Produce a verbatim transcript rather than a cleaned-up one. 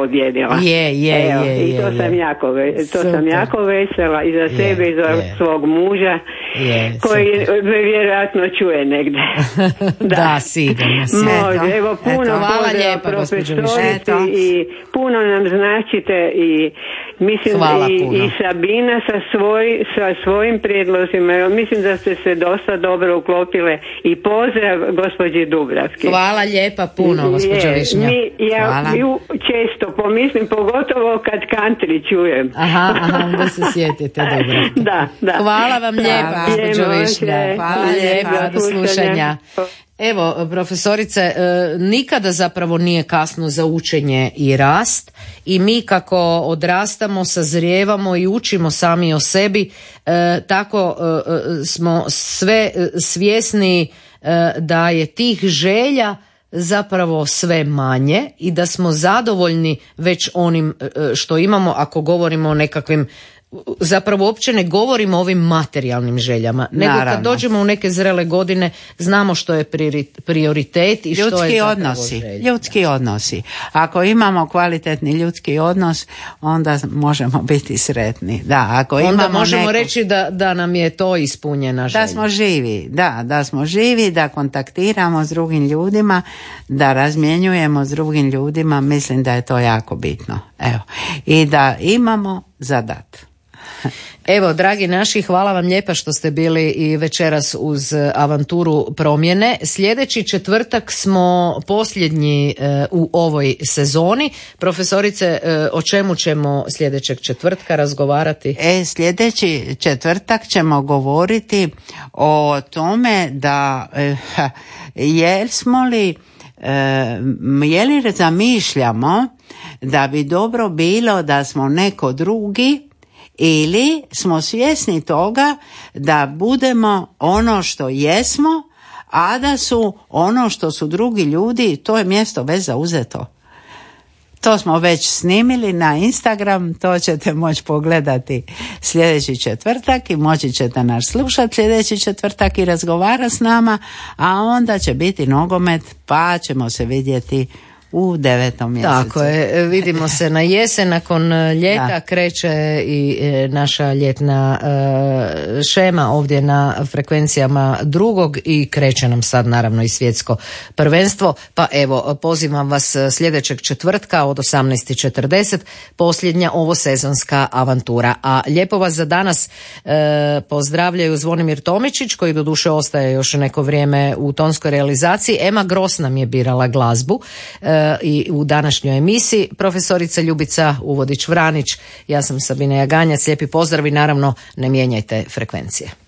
pobjedila. Je, je, Evo, je, i to je, sam je. jako, ve- to Super. sam jako vesela i za Je, sebe i za je. svog muža Je, koji super. me vjerojatno čuje negdje. Da, sigurno, sigurno. Može, evo puno Eto, hvala pozdrava lijepa, gospođo profesorici Višnja. i puno nam značite i mislim Hvala i, puno. i Sabina sa, svoj, sa svojim prijedlozima. Evo, mislim da ste se dosta dobro uklopile i pozdrav gospođi Dubravki. Hvala lijepa puno, gospođo Je, Višnja. Mi, ja Hvala. ju često pomislim, pogotovo kad country čujem. Aha, aha, da se sjetite, dobro. Da, da. Hvala vam lijepa, Hvala. gospođo Može. Višnja. Hvala lijepa, do slušanja. Evo, profesorice, e, nikada zapravo nije kasno za učenje i rast i mi kako odrastamo, sazrijevamo i učimo sami o sebi, e, tako e, smo sve svjesni e, da je tih želja zapravo sve manje i da smo zadovoljni već onim e, što imamo, ako govorimo o nekakvim, zapravo uopće ne govorimo o ovim materijalnim željama, nego Naravno. kad dođemo u neke zrele godine znamo što je prioritet i što Ljudski je zapravo odnosi, želja. ljudski odnosi. Ako imamo kvalitetni ljudski odnos, onda možemo biti sretni. Da, ako Onda imamo možemo neku- reći da, da nam je to ispunjena želja. da smo živi, da, da smo živi, da kontaktiramo s drugim ljudima, da razmjenjujemo s drugim ljudima, mislim da je to jako bitno. Evo. I da imamo za dat. Evo, dragi naši, hvala vam lijepa što ste bili i večeras uz avanturu promjene. Sljedeći četvrtak smo posljednji e, u ovoj sezoni. Profesorice, e, o čemu ćemo sljedećeg četvrtka razgovarati? E, sljedeći četvrtak ćemo govoriti o tome da e, ha, jesmo li, e, je li zamišljamo da bi dobro bilo da smo neko drugi ili smo svjesni toga da budemo ono što jesmo, a da su ono što su drugi ljudi, to je mjesto već zauzeto. To smo već snimili na Instagram, to ćete moći pogledati sljedeći četvrtak i moći ćete nas slušati sljedeći četvrtak i razgovarati s nama, a onda će biti nogomet pa ćemo se vidjeti u devetom mjesecu. Tako je, vidimo se na jesen, nakon ljeta Da. kreće i e, naša ljetna e, šema ovdje na frekvencijama drugog i kreće nam sad naravno i svjetsko prvenstvo, pa evo pozivam vas sljedećeg četvrtka od osamnaest i četrdeset, posljednja ovosezonska avantura. A lijepo vas za danas e, pozdravljaju Zvonimir Tomičić, koji doduše ostaje još neko vrijeme u tonskoj realizaciji. Ema Gros nam je birala glazbu e, i u današnjoj emisiji, profesorica Ljubica Uvodić-Vranić, ja sam Sabina Jaganjac, lijepi pozdrav i naravno ne mijenjajte frekvencije.